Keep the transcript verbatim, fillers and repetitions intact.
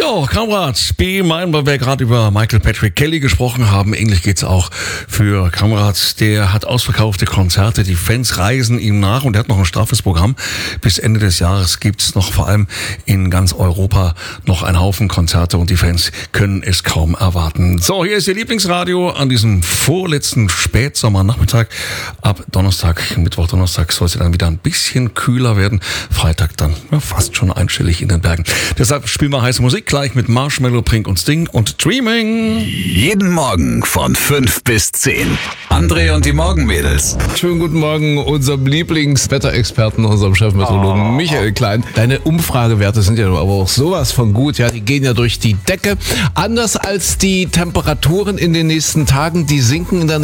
So, Kamerad, B, mein, weil wir gerade über Michael Patrick Kelly gesprochen haben. Ähnlich geht's auch für Kamerad. Der hat ausverkaufte Konzerte. Die Fans reisen ihm nach und er hat noch ein straffes Programm. Bis Ende des Jahres gibt's noch vor allem in ganz Europa noch einen Haufen Konzerte und die Fans können es kaum erwarten. So, hier ist Ihr Lieblingsradio an diesem vorletzten Spätsommernachmittag. Ab Donnerstag, Mittwoch, Donnerstag soll es dann wieder ein bisschen kühler werden. Freitag dann ja, fast schon einstellig in den Bergen. Deshalb spielen wir heiße Musik gleich mit Marshmallow, Pink und Sting und Dreaming. Jeden Morgen von fünf bis zehn. André und die Morgenmädels. Schönen guten Morgen unserem Lieblingswetterexperten, unserem Chefmeteorologen oh. Michael Klein. Deine Umfragewerte sind ja aber auch sowas von gut. Ja, die gehen ja durch die Decke. Anders als die Temperaturen in den nächsten Tagen, die sinken dann